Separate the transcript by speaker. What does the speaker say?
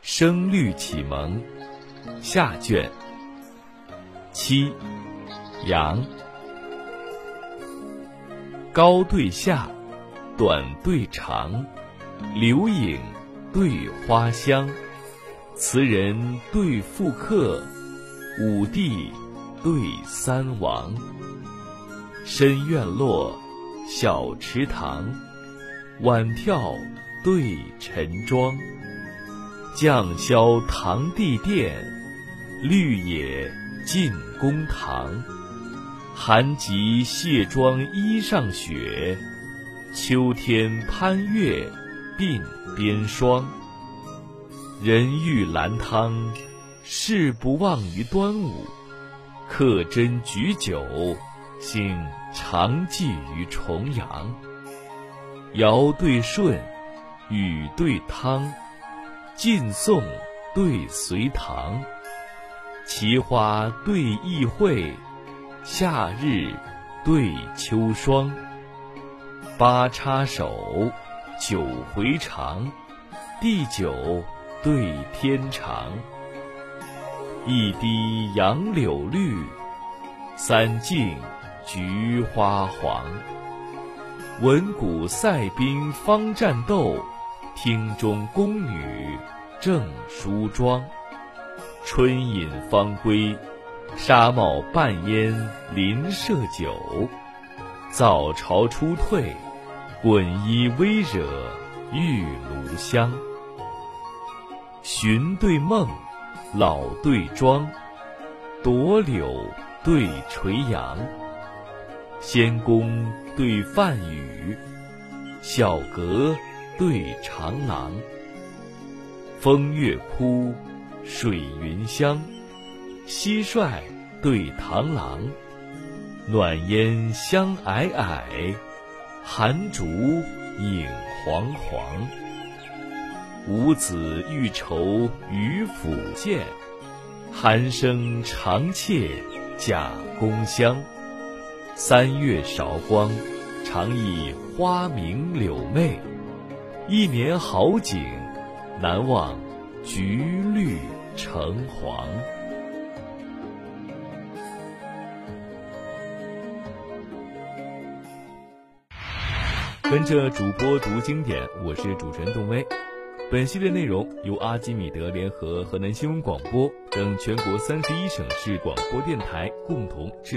Speaker 1: 声律启蒙下卷七阳。高对下，短对长，流影对花香，词人对赋客，武帝对三王。深院落，小池塘，晚眺对晨妆。绛霄堂地殿，绿野进公堂。寒极卸妆衣上雪，秋天攀月鬓边霜。人欲兰汤，事不忘于端午。客斟举酒，兴常寄于重阳。尧对舜，禹对汤，晋宋对隋唐。奇花对异卉，夏日对秋霜。八叉手，九回肠，地久对天长。一滴杨柳绿，三径菊花黄。闻鼓塞宾方战斗，厅中宫女正梳妆。春饮方归，纱帽半烟临舍酒。早朝初退，滚衣微惹玉炉香。寻对梦，老对庄，朵柳对垂杨。仙公对范羽，小阁对长廊。风月枯，水云香，蟋蟀对螳螂。暖烟香霭霭，寒竹影煌煌。伍子欲愁渔父见，寒声长切甲宫香。三月韶光，常忆花明柳媚。一年好景，难忘橘绿橙黄。跟着主播读经典，我是主持人杜威。本系列内容由阿基米德联合河南新闻广播等全国31省市广播电台共同制作。